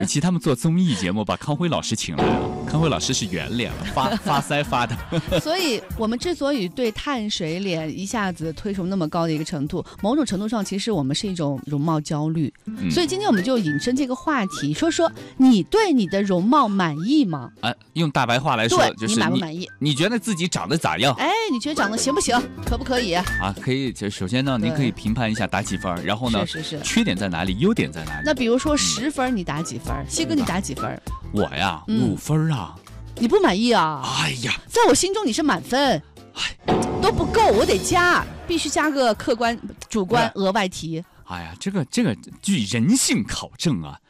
尤其他们做综艺节目，把康辉老师请来了，康辉老师是圆脸了，发腮发的。 所以我们之所以对碳水脸一下子推崇那么高的一个程度，某种程度上其实我们是一种容貌焦虑。所以今天我们就引申这个话题，说说你对你的容貌满意吗？ 用大白话来说，就是你满不满意？ 你觉得自己长得咋样？ 你觉得长得行不行？可不可以？ 可以。就首先呢，您可以评判一下打几分，然后呢， 是缺点在哪里，优点在哪里？ 那比如说10分，你打几分？西哥，你打几分？ 我呀，5分啊。 你不满意啊？ 哎呀， 在我心中你是满分，都不够，我得加，必须加个客观、主观额外题。 哎呀，这个据人性考证啊。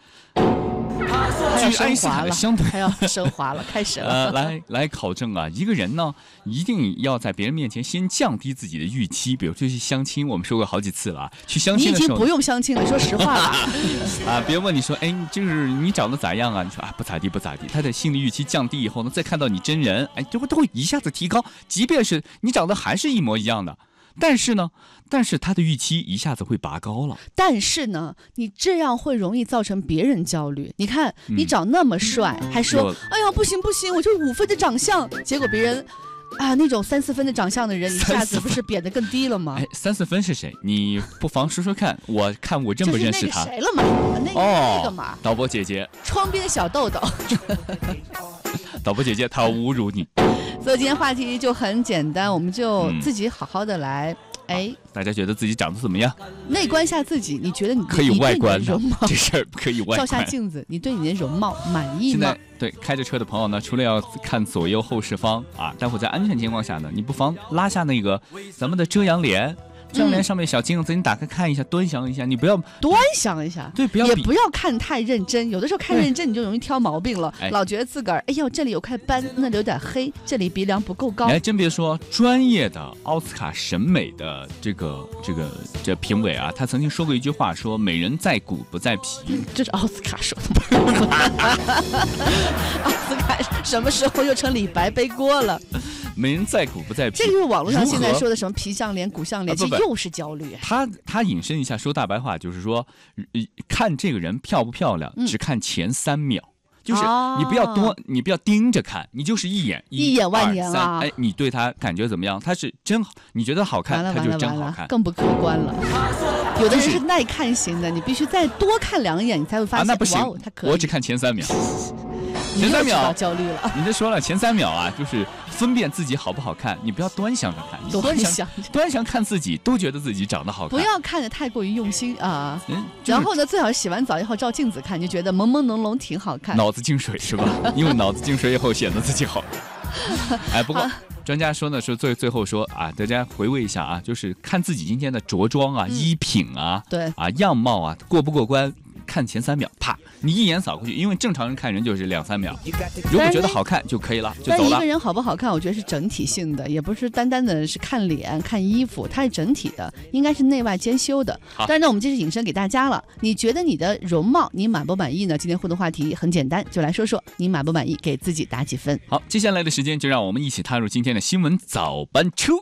还要升华了，开始了。 来考证啊，一个人呢，一定要在别人面前先降低自己的预期。比如说去相亲，我们说过好几次了，去相亲的时候， 你已经不用相亲了，说实话了。 别人问你说，就是你长得咋样啊？你说不咋地。他的心理预期降低以后呢，再看到你真人，都会一下子提高。即便是你长得还是一模一样的。但是他的预期一下子会拔高了。 但是呢，你这样会容易造成别人焦虑。你看，你长那么帅，还说，哎呀，不行，我就5分的长相，结果别人那种3、4分的长相的人，一下子不是贬得更低了吗 ？3、4分是谁？你不妨说说看，我认不认识他？ 就是那个谁了嘛？那个嘛， 导播姐姐， 窗边的小豆豆。 导播姐姐，她要侮辱你。 所以今天话题就很简单，我们就自己好好的来。 大家觉得自己长得怎么样？ 内观下自己，你觉得你可以外观的容貌这事儿可以外观。 照下镜子，你对你的容貌满意吗？ 现在对开着车的朋友呢，除了要看左右后视方待会在安全情况下呢，你不妨拉下那个咱们的遮阳帘。遮阳帘上面小镜子，你打开看一下，端详一下，你不要端详一下， 对， 也不要看太认真。有的时候看认真，你就容易挑毛病了，老觉得自个儿，这里有块斑，那里有点黑，这里鼻梁不够高。 你还真别说，专业的奥斯卡审美的这评委他曾经说过一句话，说美人在骨不在皮。 这是奥斯卡说的吗？奥斯卡什么时候又成李白背锅了？ 美人在骨不在皮， 这就是网络上现在说的什么皮相脸、骨相脸，这又是焦虑。 他引申一下说大白话，就是说，看这个人漂不漂亮，只看前3秒，就是你不要盯着看，你就是一眼万年啊！ 你对他感觉怎么样？他是真好，你觉得好看，他就真好看， 更不客观了。有的人是耐看型的，你必须再多看2眼，你才会发现。 那不行， 他可以。 我只看前3秒。 前3秒焦虑了。你这说了，前3秒就是分辨自己好不好看，你不要端详着看，你端详看自己，都觉得自己长得好看。 不要看得太过于用心啊。然后呢，最好洗完澡以后照镜子看，就觉得朦朦胧胧挺好看。 脑子进水是吧？因为脑子进水以后显得自己好。不过专家说呢，说最后说大家回味一下就是看自己今天的着装衣品对样貌过不过关。看前3秒，啪，你一眼扫过去，因为正常人看人就是2、3秒，如果觉得好看就可以了，就走了。 但一个人好不好看，我觉得是整体性的，也不是单单的是看脸、看衣服，它是整体的，应该是内外兼修的。当然呢，我们这是引申给大家了。你觉得你的容貌你满不满意呢？今天互动话题很简单，就来说说你满不满意，给自己打几分。 好，接下来的时间就让我们一起踏入今天的新闻早班车。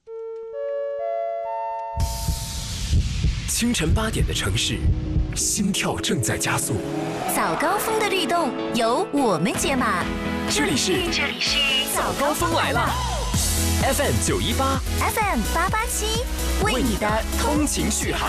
清晨8点的城市，心跳正在加速。 早高峰的律动由我们解码。 这里是早高峰来了 ，FM 918 ，FM 887，为你的通勤续航。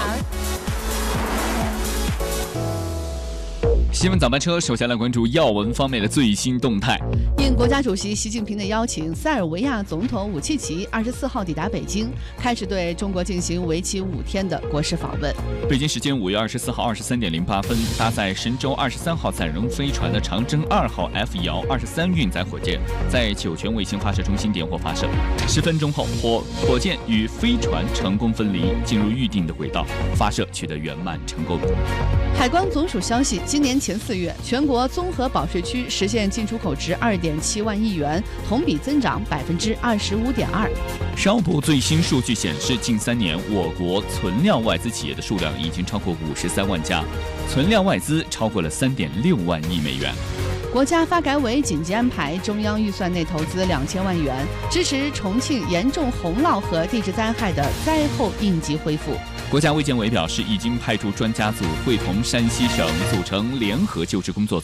新闻早班车首先来关注要闻方面的最新动态。 应国家主席习近平的邀请，塞尔维亚总统武契奇24号抵达北京，开始对中国进行为期5天的国事访问。 北京时间5月24号23点08分，搭载神舟23号载人飞船的长征2号 F 遥23运载火箭，在酒泉卫星发射中心点火发射。10分钟后，火箭与飞船成功分离，进入预定的轨道，发射取得圆满成功。 海关总署消息，今年前4月，全国综合保税区实现进出口值2.7万亿元，同比增长25.2%。 商务部最新数据显示，近3年我国存量外资企业的数量已经超过53万家，存量外资超过了3.6万亿美元。 国家发改委紧急安排中央预算内投资2000万元，支持重庆严重洪涝和地质灾害的灾后应急恢复。 国家卫健委表示，已经派出专家组会同山西省组成联合救治工作组，